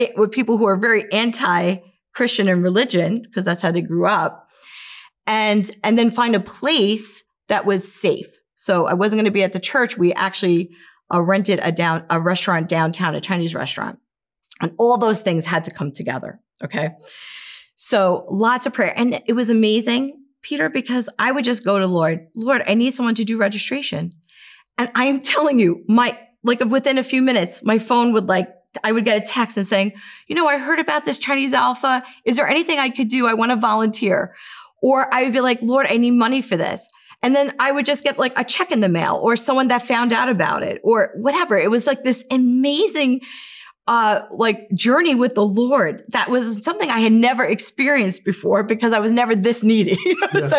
with people who are very anti-Christian in religion, because that's how they grew up, and then find a place that was safe. So I wasn't going to be at the church. We actually rented a restaurant downtown, a Chinese restaurant. And all those things had to come together. Okay. So lots of prayer. And it was amazing, Peter, because I would just go to Lord, I need someone to do registration. And I am telling you, within a few minutes, my phone would I would get a text and saying, I heard about this Chinese Alpha. Is there anything I could do? I want to volunteer. Or I would be like, Lord, I need money for this. And then I would just get a check in the mail or someone that found out about it or whatever. It was this amazing journey with the Lord. That was something I had never experienced before because I was never this needy. It's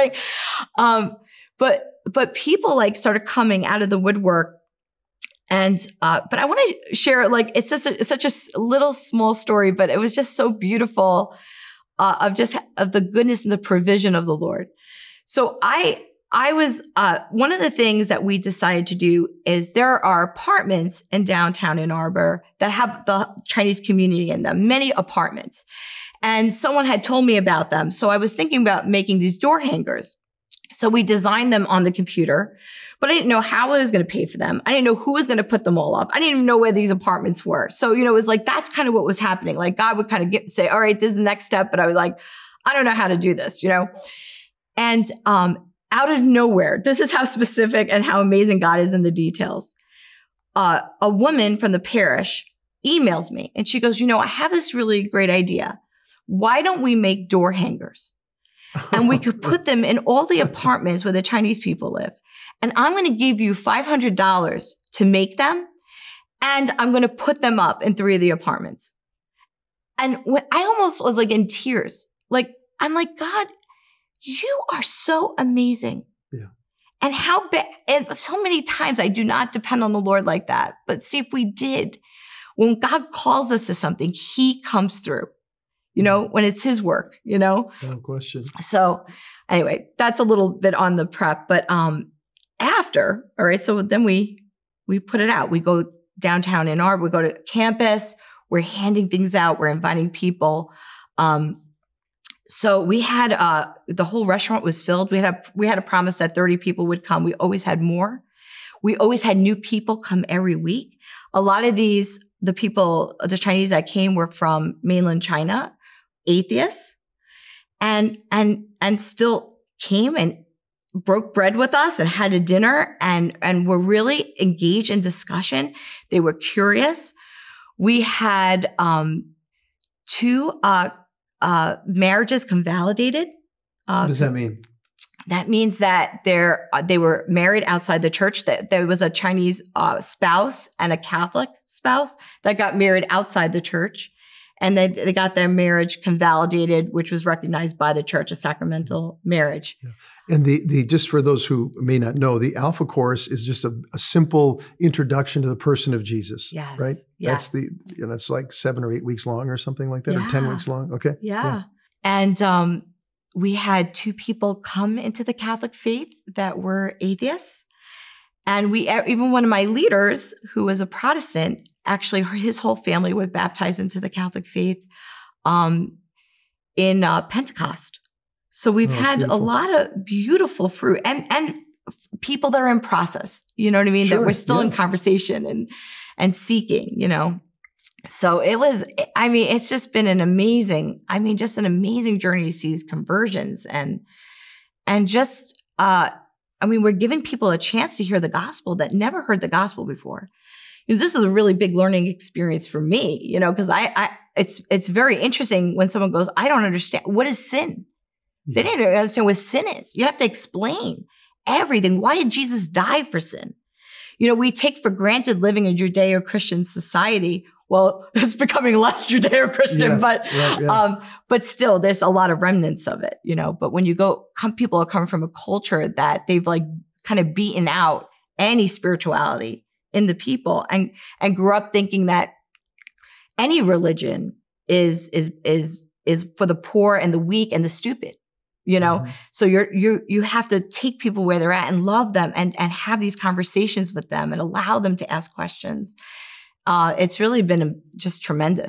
but people started coming out of the woodwork. And, but I want to share, it's just such a little small story, but it was just so beautiful, of the goodness and the provision of the Lord. So I was, one of the things that we decided to do is there are apartments in downtown Ann Arbor that have the Chinese community in them, many apartments. And someone had told me about them. So I was thinking about making these door hangers. So we designed them on the computer, but I didn't know how I was going to pay for them. I didn't know who was going to put them all up. I didn't even know where these apartments were. So, it was that's kind of what was happening. God would kind of say, all right, this is the next step. But I was I don't know how to do this, And, out of nowhere, this is how specific and how amazing God is in the details. A woman from the parish emails me and she goes, I have this really great idea. Why don't we make door hangers? And we could put them in all the apartments where the Chinese people live. And I'm going to give you $500 to make them. And I'm going to put them up in 3 of the apartments. And when I almost was in tears, I'm God, you are so amazing. Yeah. And and so many times I do not depend on the Lord like that. But see, if we did, when God calls us to something, he comes through, when it's his work, No question. So anyway, that's a little bit on the prep, but, after, all right. So then we put it out. We go downtown Ann Arbor, we go to campus, we're handing things out, we're inviting people. So we had, the whole restaurant was filled. We had a promise that 30 people would come. We always had more. We always had new people come every week. A lot of the Chinese that came were from mainland China, atheists, and still came and broke bread with us and had a dinner and were really engaged in discussion. They were curious. We had, 2, marriages convalidated. What does that mean? That means that they were married outside the church. That there was a Chinese spouse and a Catholic spouse that got married outside the church, and they got their marriage convalidated, which was recognized by the church, a sacramental marriage. Yeah. And the just for those who may not know, the Alpha Course is just a simple introduction to the person of Jesus. Yes. Right? Yes. That's it's 7 or 8 weeks long or something like that, or 10 weeks long. Okay. Yeah. And we had 2 people come into the Catholic faith that were atheists. And even one of my leaders, who was a Protestant, actually his whole family were baptized into the Catholic faith in Pentecost. So we've had beautiful. A lot of beautiful fruit and people that are in process, you know what I mean? Sure, that we're still in conversation and seeking, So it's just been an amazing journey to see these conversions and just, we're giving people a chance to hear the gospel that never heard the gospel before. This is a really big learning experience for me, because it's very interesting when someone goes, I don't understand. What is sin? Yeah. They didn't understand what sin is. You have to explain everything. Why did Jesus die for sin? We take for granted living in Judeo-Christian society. Well, it's becoming less Judeo-Christian, but still there's a lot of remnants of it, but when you people are coming from a culture that they've kind of beaten out any spirituality in the people and grew up thinking that any religion is for the poor and the weak and the stupid. Mm-hmm. So you have to take people where they're at and love them and have these conversations with them and allow them to ask questions. It's really been just tremendous.